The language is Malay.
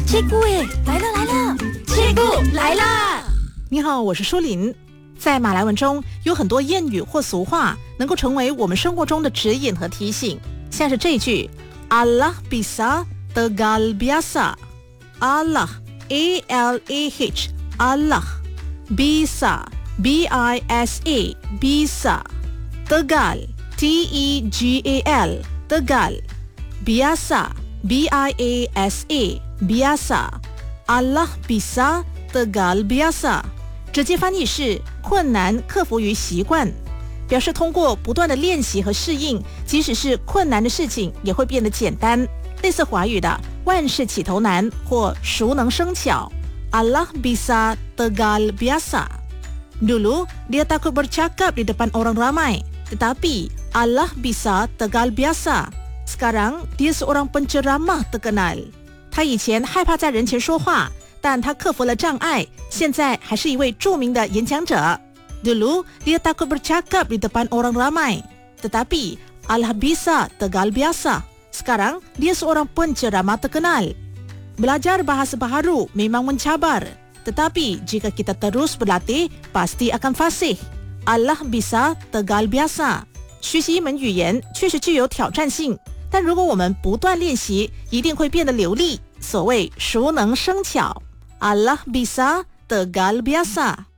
Cikgu来了！Cikgu来啦！ 你好，我是舒琳。在马来文中有很多谚语或俗话能够成为我们生活中的指引和提醒，像是这句 Allah bisa tegal biasa。 Allah A-L-A-H Allah bisa B-I-S-A bisa tegal T-E-G-A-L tegal biasa B-I-A-S-A biasa Allah bisa tegal biasa， 直接翻译是困难克服于习惯，表示通过不断的练习和适应，即使是困难的事情也会变得简单，类似华语的万事起头难或熟能生巧。 Allah bisa tegal biasa。 Dulu dia takut bercakap di depan orang ramai, tetapi Allah bisa tegal biasa。 Sekarang dia seorang penceramah terkenal。 他以前害怕在人前说话，但他克服了障碍，现在还是一位著名的演讲者。 Dulu dia takut bercakap di depan orang ramai, tetapi Allah bisa tegal biasa。 Sekarang dia seorang penceramah terkenal。 Belajar bahasa baharu memang mencabar, tetapi jika kita terus berlatih, pasti akan fasih. Allah bisa tegal biasa。 学习一门语言确实具有挑战性，但如果我们不断练习，一定会变得流利。所谓熟能生巧。 Allah bisa tegal biasa。